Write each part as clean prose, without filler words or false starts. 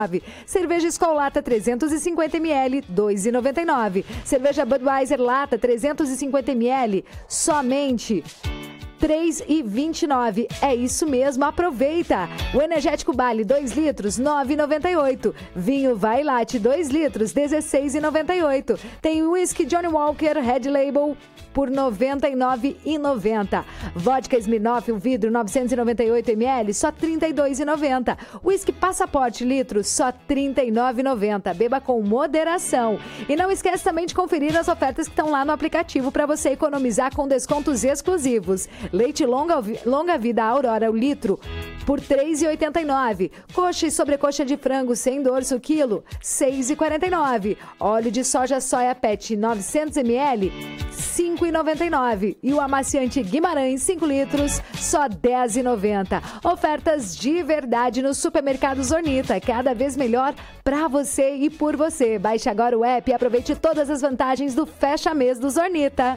Cerveja Skol Lata 350 ml, 2,99. Cerveja Budweiser Lata 350 ml, somente 3,29. É isso mesmo, aproveita! O energético Bali 2 litros, 9,98. Vinho Vai Latte 2 litros, 16,98. Tem whisky Johnny Walker Red Label por R$ 99,90. Vodka Smirnoff, um vidro 998 ml, só R$ 32,90. Whisky Passaporte litro, só R$ 39,90. Beba com moderação. E não esquece também de conferir as ofertas que estão lá no aplicativo para você economizar com descontos exclusivos. Leite longa vida Aurora, o litro, por R$ 3,89. Coxa e sobrecoxa de frango sem dorso, quilo, R$ 6,49. Óleo de soja Pet 900 ml, R$ 5,99. E o amaciante Guimarães 5 litros, só R$ 10,90. Ofertas de verdade no supermercado Zornita, cada vez melhor para você e por você. Baixe agora o app e aproveite todas as vantagens do Fecha Mês do Zornita.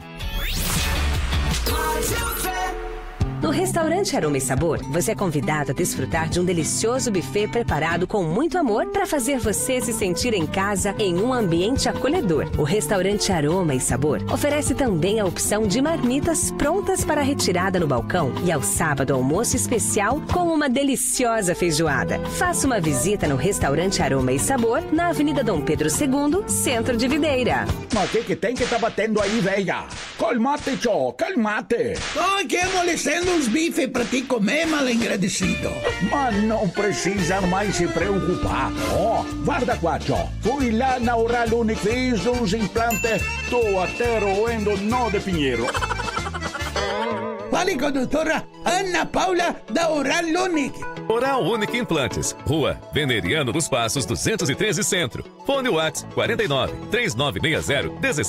No restaurante Aroma e Sabor, você é convidado a desfrutar de um delicioso buffet preparado com muito amor para fazer você se sentir em casa em um ambiente acolhedor. O restaurante Aroma e Sabor oferece também a opção de marmitas prontas para retirada no balcão e ao sábado almoço especial com uma deliciosa feijoada. Faça uma visita no restaurante Aroma e Sabor na Avenida Dom Pedro II, Centro de Videira. Mas o que tem que tá batendo aí, velha? Calmate, tchô, calmate. Ai, que amolecendo uns bifes pra te comer, mal agradecido. Mas não precisa mais se preocupar. Ó, guarda qua, tchô. Fui lá na Oral Unique, fiz uns implantes, tô até roendo nó de pinheiro. Fale com a doutora Ana Paula da Oral Unique. Oral Unique Implantes, Rua Veneriano dos Passos, 213 Centro. Fone WhatsApp 49 3960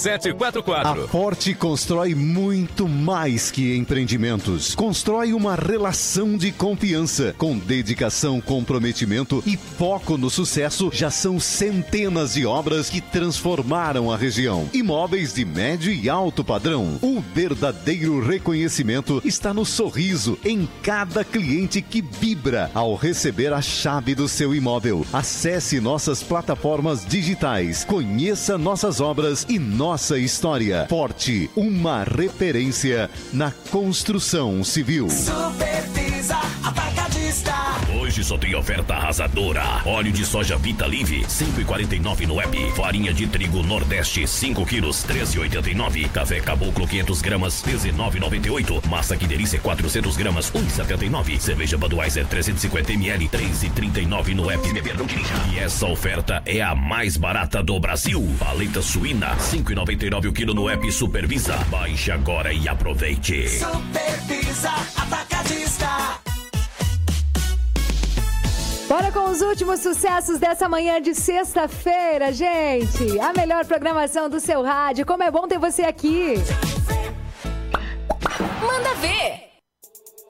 1744. A Forte constrói muito mais que empreendimentos. Constrói uma relação de confiança. Com dedicação, comprometimento e foco no sucesso, já são centenas de obras que transformaram a região. Imóveis de médio e alto padrão. O verdadeiro reconhecimento está no sorriso em cada cliente que vibra ao receber a chave do seu imóvel. Acesse nossas plataformas digitais, conheça nossas obras e nossa história. Forte, uma referência na construção civil. Supervisa Atacadista. Hoje só tem oferta arrasadora. Óleo de soja Vita Live, 5,49 no app. Farinha de trigo Nordeste, 5 quilos, 13,89. Café Caboclo, 500 gramas, 19,98. Massa Que Delícia, 400 gramas, 1,79. Cerveja Budweiser, 350 ml, 3,39 no app. Beber não dirija. E essa oferta é a mais barata do Brasil. Paleta suína, 5,99 o quilo no app Supervisa. Baixe agora e aproveite. Supervisa Atacadista. Bora com os últimos sucessos dessa manhã de sexta-feira, gente. A melhor programação do seu rádio. Como é bom ter você aqui. Manda ver!